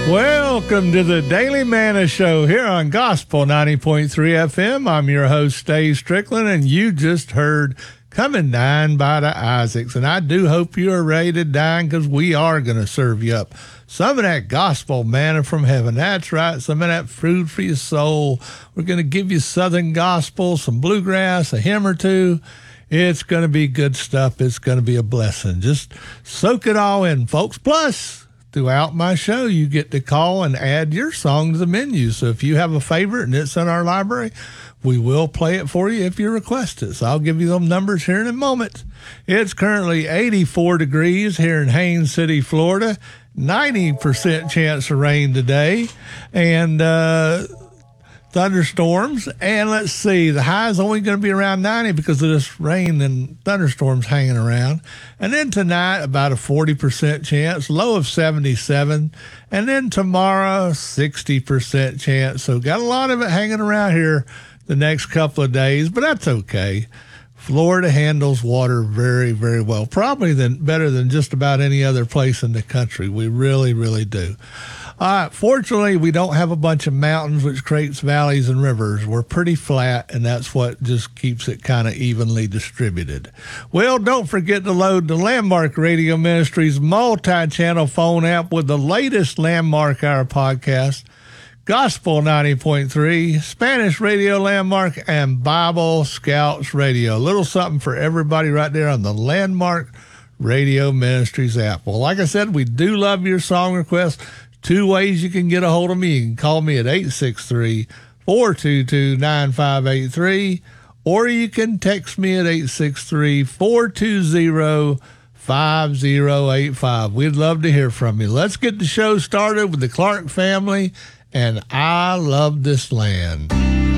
Welcome to the Daily Manna Show here on Gospel 90.3 FM. I'm your host, Dave Strickland, and you just heard Coming Dine by the Isaacs. And I do hope you are ready to dine, because we are going to serve you up some of that gospel manna from heaven. That's right, some of that food for your soul. We're going to give you Southern gospel, some bluegrass, a hymn or two. It's going to be good stuff. It's going to be a blessing. Just soak it all in, folks. Plus, throughout my show, you get to call and add your song to the menu. So if you have a favorite and it's in our library, we will play it for you if you request it. So I'll give you those numbers here in a moment. It's currently 84 degrees here in Haines City, Florida. 90% chance of rain today. And thunderstorms. And let's see, the high is only going to be around 90 because of this rain and thunderstorms hanging around. And then tonight, about a 40% chance, low of 77. And then tomorrow, 60% chance. So got a lot of it hanging around here the next couple of days, but that's okay. Florida handles water very, very well, probably better than just about any other place in the country. We really, really do. Fortunately, we don't have a bunch of mountains, which creates valleys and rivers. We're pretty flat, and that's what just keeps it kind of evenly distributed. Well, don't forget to load the Landmark Radio Ministries multi-channel phone app with the latest Landmark Hour podcast, Gospel 90.3, Spanish Radio Landmark, and Bible Scouts Radio. A little something for everybody right there on the Landmark Radio Ministries app. Well, like I said, we do love your song requests. Two ways you can get a hold of me. You can call me at 863-422-9583, or you can text me at 863-420-5085. We'd love to hear from you. Let's get the show started with the Clark family and I Love This Land.